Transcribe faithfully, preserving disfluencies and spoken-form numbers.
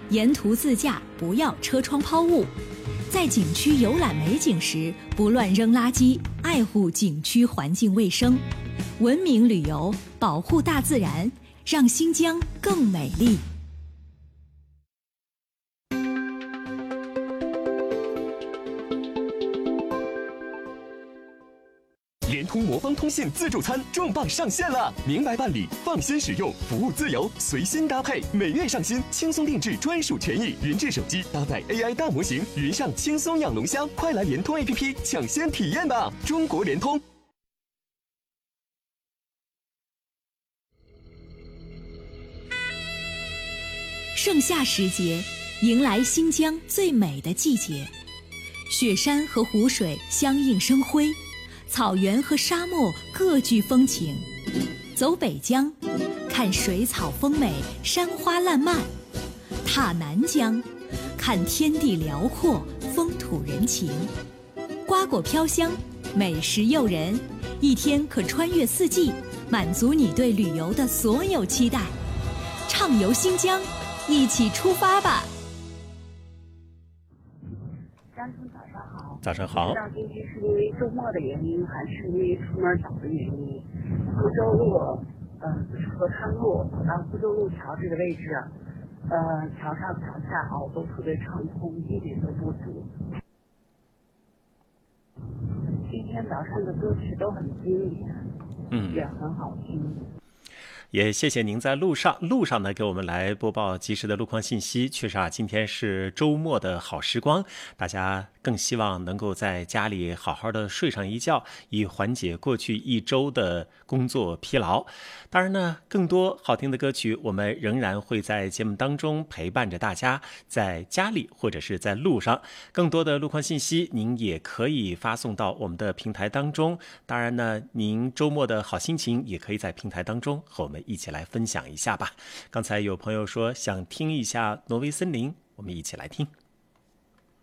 沿途自驾不要车窗抛物，在景区游览美景时不乱扔垃圾，爱护景区环境卫生，文明旅游，保护大自然，让新疆更美丽。 联通魔方通信自助餐重磅上线了，明白办理，放心使用，服务自由，随心搭配，每月上新，轻松定制专属权益，云智手机搭载 A I 大模型，云上轻松养龙虾，快来联通 A P P 抢先体验吧！中国联通。 盛夏时节，迎来新疆最美的季节，雪山和湖水相映生辉，草原和沙漠各具风情。走北疆，看水草丰美，山花烂漫；踏南疆，看天地辽阔，风土人情。瓜果飘香，美食诱人，一天可穿越四季，满足你对旅游的所有期待。畅游新疆，一起出发吧！ 张总早上好。 早上好。 不知道今天是因为周末的原因，还是因为出门早的原因？福州路，呃，就是合川路，然后福州路桥这个位置，呃，桥上桥下好都特别畅通，一点都不堵。今天早上的歌曲都很经典，嗯，也很好听。 也谢谢您在路上路上呢给我们来播报及时的路况信息。确实啊，今天是周末的好时光，大家更希望能够在家里好好的睡上一觉，以缓解过去一周的工作疲劳。当然呢，更多好听的歌曲我们仍然会在节目当中陪伴着大家，在家里或者是在路上。更多的路况信息您也可以发送到我们的平台当中。当然呢，您周末的好心情也可以在平台当中和我们一起来分享一下吧。刚才有朋友说想听一下挪威森林，我们一起来听。